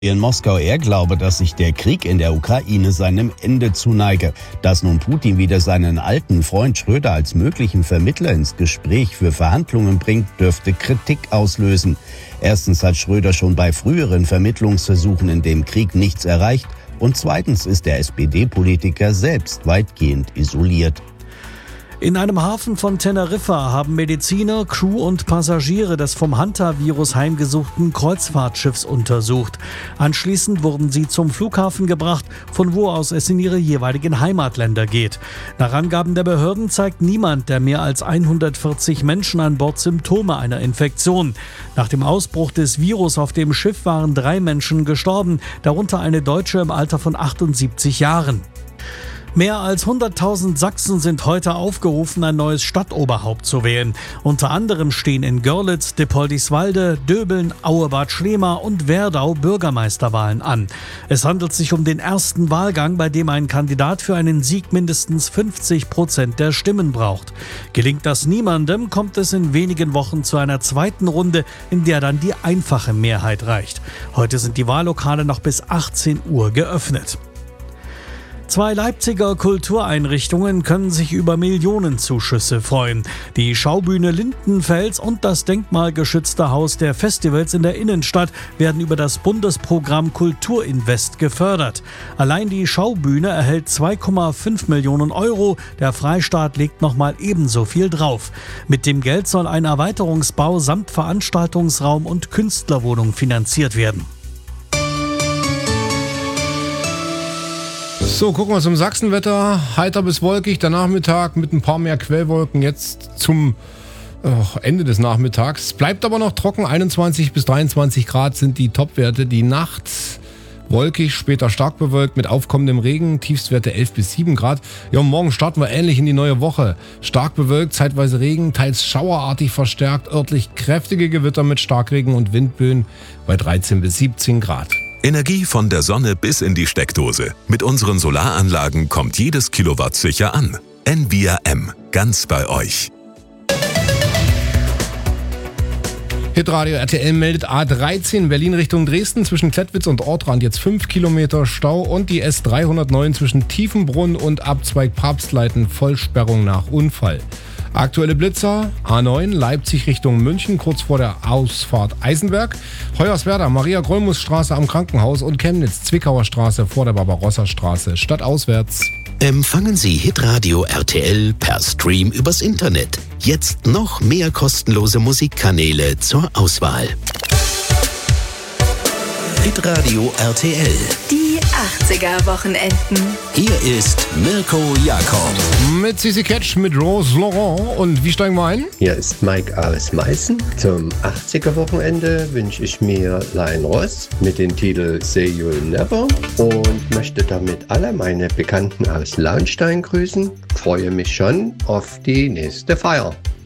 In Moskau, er glaube, dass sich der Krieg in der Ukraine seinem Ende zuneige. Dass nun Putin wieder seinen alten Freund Schröder als möglichen Vermittler ins Gespräch für Verhandlungen bringt, dürfte Kritik auslösen. Erstens hat Schröder schon bei früheren Vermittlungsversuchen in dem Krieg nichts erreicht. Und zweitens ist der SPD-Politiker selbst weitgehend isoliert. In einem Hafen von Teneriffa haben Mediziner, Crew und Passagiere des vom Hanta-Virus heimgesuchten Kreuzfahrtschiffs untersucht. Anschließend wurden sie zum Flughafen gebracht, von wo aus es in ihre jeweiligen Heimatländer geht. Nach Angaben der Behörden zeigt niemand der mehr als 140 Menschen an Bord Symptome einer Infektion. Nach dem Ausbruch des Virus auf dem Schiff waren 3 Menschen gestorben, darunter eine Deutsche im Alter von 78 Jahren. Mehr als 100.000 Sachsen sind heute aufgerufen, ein neues Stadtoberhaupt zu wählen. Unter anderem stehen in Görlitz, Dippoldiswalde, Döbeln, Auebad Schlema und Werdau Bürgermeisterwahlen an. Es handelt sich um den ersten Wahlgang, bei dem ein Kandidat für einen Sieg mindestens 50% der Stimmen braucht. Gelingt das niemandem, kommt es in wenigen Wochen zu einer zweiten Runde, in der dann die einfache Mehrheit reicht. Heute sind die Wahllokale noch bis 18 Uhr geöffnet. 2 Leipziger Kultureinrichtungen können sich über Millionenzuschüsse freuen. Die Schaubühne Lindenfels und das denkmalgeschützte Haus der Festivals in der Innenstadt werden über das Bundesprogramm Kulturinvest gefördert. Allein die Schaubühne erhält 2,5 Millionen Euro. Der Freistaat legt nochmal ebenso viel drauf. Mit dem Geld soll ein Erweiterungsbau samt Veranstaltungsraum und Künstlerwohnung finanziert werden. So, gucken wir uns im Sachsenwetter. Heiter bis wolkig, der Nachmittag mit ein paar mehr Quellwolken jetzt zum Ende des Nachmittags. Bleibt aber noch trocken, 21 bis 23 Grad sind die Topwerte. Die Nacht wolkig, später stark bewölkt mit aufkommendem Regen, Tiefstwerte 11 bis 7 Grad. Ja, und morgen starten wir ähnlich in die neue Woche. Stark bewölkt, zeitweise Regen, teils schauerartig verstärkt, örtlich kräftige Gewitter mit Starkregen und Windböen bei 13 bis 17 Grad. Energie von der Sonne bis in die Steckdose. Mit unseren Solaranlagen kommt jedes Kilowatt sicher an. Envia M. Ganz bei euch. Hitradio RTL meldet A13 Berlin Richtung Dresden zwischen Klettwitz und Ortrand jetzt 5 Kilometer Stau und die S309 zwischen Tiefenbrunn und Abzweig Papstleiten Vollsperrung nach Unfall. Aktuelle Blitzer, A9 Leipzig Richtung München, kurz vor der Ausfahrt Eisenberg, Hoyerswerda Maria-Grolmus-Straße am Krankenhaus und Chemnitz Zwickauer Straße vor der Barbarossa-Straße, stadtauswärts. Empfangen Sie Hitradio RTL per Stream übers Internet. Jetzt noch mehr kostenlose Musikkanäle zur Auswahl. Hitradio RTL. Die 80er-Wochenenden. Hier ist Mirko Jakob. Mit Sissi Catch, mit Rose Laurent. Und wie steigen wir ein? Hier ist Mike aus Meißen. Zum 80er-Wochenende wünsche ich mir Lion Ross mit dem Titel Say You'll Never und möchte damit alle meine Bekannten aus Launstein grüßen. Freue mich schon auf die nächste Feier.